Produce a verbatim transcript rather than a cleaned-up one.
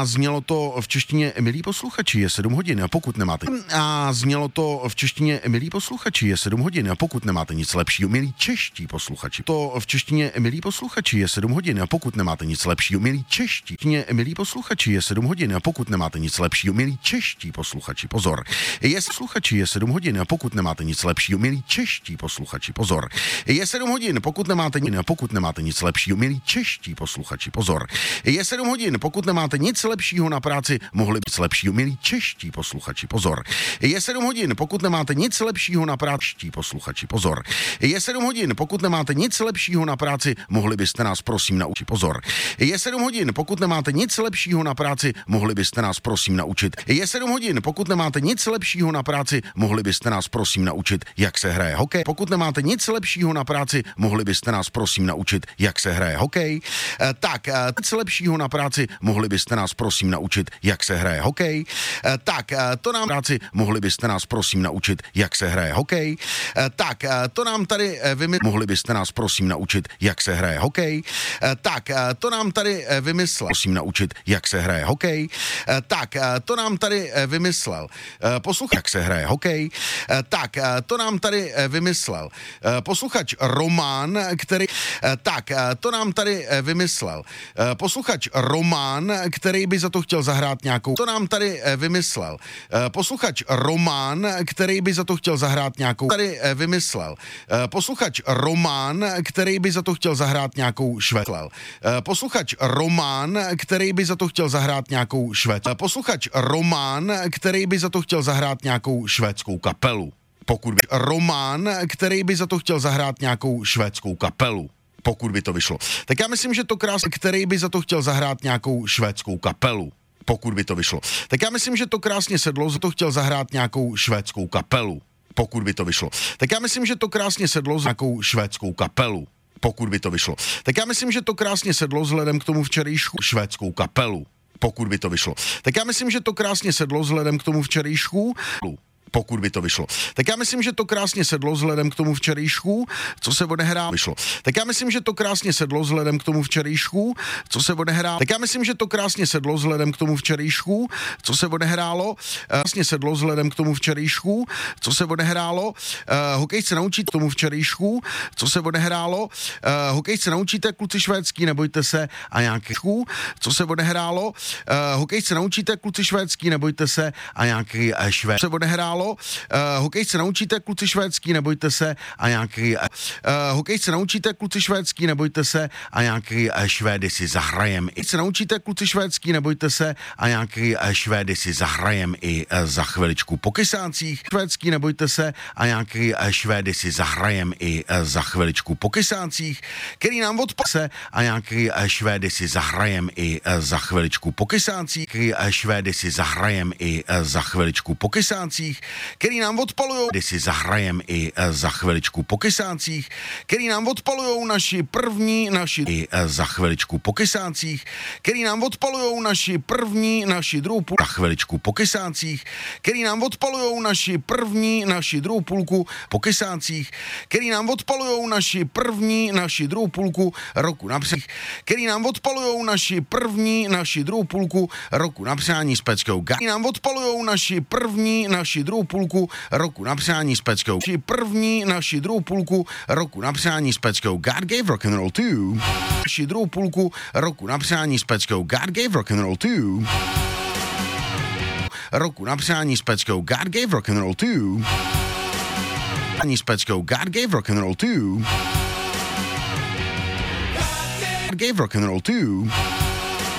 A znělo to v češtině, milí posluchači, je sedm hodin a pokud nemáte... A znělo to v češtině, milí posluchači, je sedm hodin a pokud nemáte nic lepšího, milí čeští posluchači. To v češtině, milí posluchači, je sedm hodin a pokud nemáte nic lepšího, milí čeští. Milí posluchači, je sedm hodin a pokud nemáte nic lepšího, milí čeští posluchači, pozor. Je posluchači, je sedm hodin a pokud nemáte nic lepšího, milí čeští posluchači, pozor. Je sedm hodin, pokud nemáte nic, pokud nemáte nic lepšího, milí čeští posluchači, pozor. Je sedm hodin, pokud nemáte nic lepšího na práci, mohli být lepšího, milí čeští posluchači, pozor. Je sedm hodin, pokud nemáte nic lepšího na práci, posluchači, pozor. Je sedm hodin, pokud nemáte nic lepšího na práci, mohli byste nás prosím naučit, pozor. Je sedm hodin, pokud nemáte nic lepšího na práci, mohli byste nás prosím naučit. Je sedm hodin, pokud nemáte nic lepšího na práci, mohli byste nás prosím naučit, jak se hraje hokej. Pokud nemáte nic lepšího na práci, mohli byste nás prosím naučit, jak se hraje hokej. E, tak, e, nic lepšího na práci, mohli byste nás prosím naučit, jak se hraje hokej. E, tak, e, to nám práci, mohli byste nás prosím naučit, jak se hraje hokej. E, tak, e, to nám tady e, vymy... mohli byste nás prosím naučit, jak se hraje hokej. E, tak, e, to nám tady e, vymyslel, prosím naučit, jak se hraje hokej. E, tak, e, to nám tady e, vymyslel. E, posluchač, jak se hraje hokej. E, tak, e, to nám tady e, vymyslel. E, posluchač Román, který... E, tak, e, to nám tady e, vymyslel. E, posluchač Román, který by za to chtěl zahrát nějakou... To nám tady e, vymyslel. E, posluchač Román, který by za to chtěl zahrát nějakou... Tady e, vymyslel. E, posluchač Román, který by za to chtěl zahrát nějakou švédlel. E, posluchač Román, který by za to chtěl zahrát nějakou švéd. E, posluchač Román, který by za to chtěl zahrát nějakou švédskou kapelu. Pokud by Román, který by za to chtěl zahrát nějakou švédskou kapelu. Pokud by to vyšlo. Tak já myslím, že to krásně, který by za to chtěl zahrát nějakou švédskou kapelu. Pokud by to vyšlo. Tak já myslím, že to krásně sedlo, za to chtěl zahrát nějakou švédskou kapelu. Pokud by to vyšlo. Tak já myslím, že to krásně sedlo za nějakou švédskou kapelu. Pokud by to vyšlo. Tak já myslím, že to krásně sedlo vzhledem k tomu včerejšku švédskou kapelu. Pokud by to vyšlo. Tak já myslím, že to krásně sedlo vzhledem k tomu včerejšku. Pokud by to vyšlo. Tak já myslím, že to krásně sedlo vzhledem k tomu včerejšku, co se odehrá, vyšlo. Tak já myslím, že to krásně sedlo vzhledem k tomu včerejšku, co se odehrá. Tak já myslím, že to krásně sedlo vzhledem k tomu včerejšku, co se odehrálo. Krásně sedlo vzhledem k tomu včerejšku, co se odehrálo. Uh, hokej se naučit tomu včerejšku, co se odehrálo. Uh, hokej se naučíte, kluci švédský, nebojte se, a nějaký co se odehrálo. Uh, hokej se naučíte, kluci švédský, nebojte se, a nějaký uh, švéd se odehrálo. Uh, hokej se naučíte, kluci švédský, nebojte se, a nějaký uh, hokej se naučíte, kluci švédský, nebojte se, a nějaký uh, Švédy si zahrajem. I se naučíte, kluci švédský, nebojte se, a nějaký uh, Švédy si zahrajem i uh, za chviličku po kysácích. Švédský, nebojte se, a nějaký uh, Švédy si zahrajem i uh, za chviličku po kysácích, který nám odpase, a nějaký uh, Švédy si zahrajem i uh, za chviličku po kysácích, který uh, Švédy si zahrajem i uh, za chviličku po kysácích, který nám odpalujou, kdy si zahrajem i e, za chviličku po kysácích, který nám odpalujou naši první, naši i e, za chviličku po kysácích, který nám odpalujou naši první, naši druhou půlku, za chviličku po kysácích, který nám odpalujou naši první, naši druhou půlku po kysácích, který nám odpalujou naši první, naši druhou půlku roku na přání, který nám odpalujou naši první, naši druhou půlku roku na přání s peckou, který nám odpalujou naši první, naši druhou půlku roku na přání s peckou. Naši první, naši druhou půlku roku na přání s peckou. God gave rock and roll too. Naši druhou půlku roku na přání s peckou. God gave rock and roll too. Roku na přání s peckou. God gave rock and roll too. Ani s peckou. God gave rock and roll too. God gave rock and roll too.